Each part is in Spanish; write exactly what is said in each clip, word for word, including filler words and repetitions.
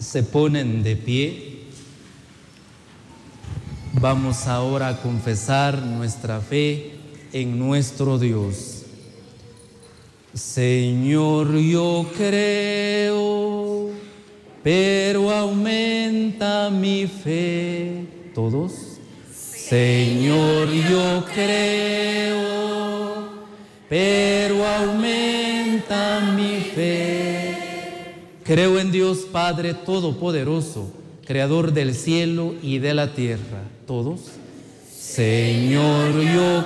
Se ponen de pie. Vamos ahora a confesar nuestra fe en nuestro Dios. Señor, yo creo, pero aumenta mi fe. ¿Todos? Señor, yo creo, pero aumenta mi fe. Creo en Dios Padre Todopoderoso, Creador del cielo y de la tierra. ¿Todos? Señor, yo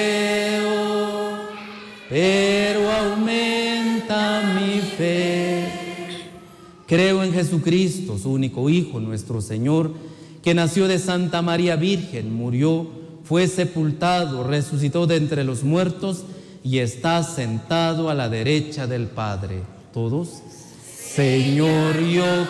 creo, pero aumenta mi fe. Creo en Jesucristo, su único Hijo, nuestro Señor, que nació de Santa María Virgen, murió, fue sepultado, resucitó de entre los muertos y está sentado a la derecha del Padre. ¿Todos? Señor, yo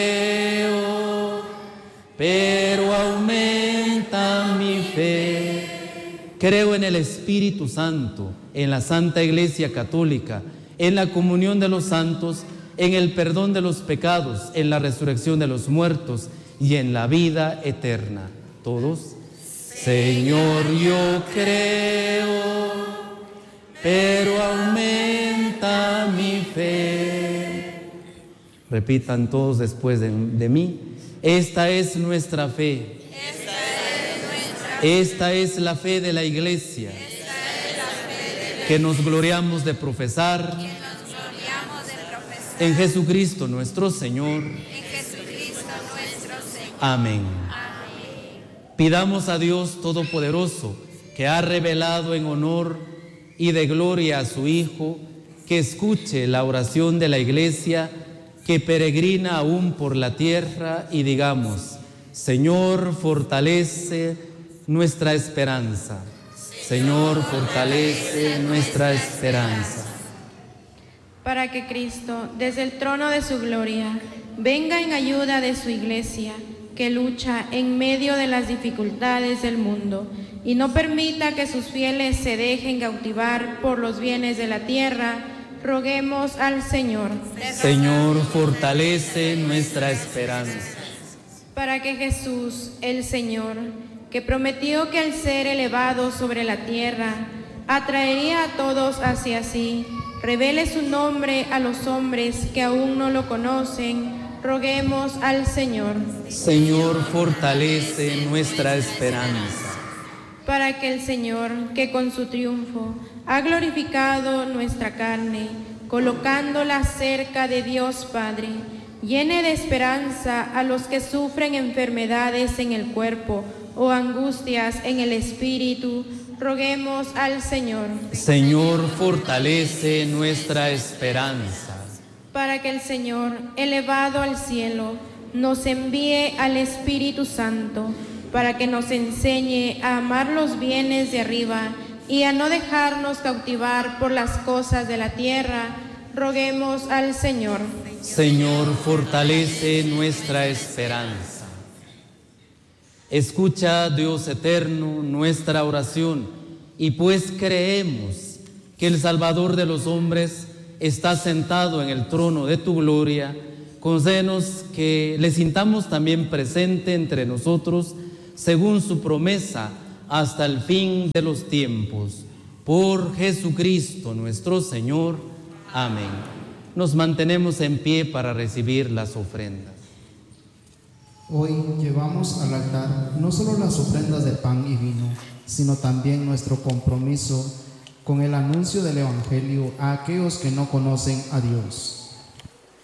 creo, pero aumenta mi fe. Creo en el Espíritu Santo, en la Santa Iglesia Católica, en la comunión de los santos, en el perdón de los pecados, en la resurrección de los muertos y en la vida eterna. ¿Todos? Señor, yo creo, pero aumenta mi fe. Repitan todos después de, de mí. Esta es nuestra fe. Esta es, nuestra fe. Esta es la fe de la Iglesia. Esta es la fe de la que nos gloriamos de profesar. que nos gloriamos de profesar. En Jesucristo nuestro Señor. En Jesucristo nuestro Señor. Amén. Amén. Pidamos a Dios Todopoderoso, que ha revelado en honor y de gloria a su Hijo, que escuche la oración de la Iglesia que peregrina aún por la tierra, y digamos: Señor, fortalece nuestra esperanza. Señor, fortalece nuestra esperanza. Para que Cristo, desde el trono de su gloria, venga en ayuda de su Iglesia, que lucha en medio de las dificultades del mundo, y no permita que sus fieles se dejen cautivar por los bienes de la tierra, roguemos al Señor. Señor, fortalece nuestra esperanza. Para que Jesús, el Señor, que prometió que al ser elevado sobre la tierra, atraería a todos hacia sí, revele su nombre a los hombres que aún no lo conocen, roguemos al Señor. Señor, fortalece nuestra esperanza. Para que el Señor, que con su triunfo ha glorificado nuestra carne, colocándola cerca de Dios Padre, llene de esperanza a los que sufren enfermedades en el cuerpo o angustias en el espíritu, roguemos al Señor. Señor, fortalece nuestra esperanza. Para que el Señor, elevado al cielo, nos envíe al Espíritu Santo, para que nos enseñe a amar los bienes de arriba y a no dejarnos cautivar por las cosas de la tierra, roguemos al Señor. Señor, fortalece nuestra esperanza. Escucha, Dios eterno, nuestra oración, y pues creemos que el Salvador de los hombres está sentado en el trono de tu gloria. Concédenos que le sintamos también presente entre nosotros, según su promesa, hasta el fin de los tiempos. Por Jesucristo nuestro Señor. Amén. Nos mantenemos en pie para recibir las ofrendas. Hoy llevamos al altar no solo las ofrendas de pan y vino, sino también nuestro compromiso con el anuncio del Evangelio a aquellos que no conocen a Dios.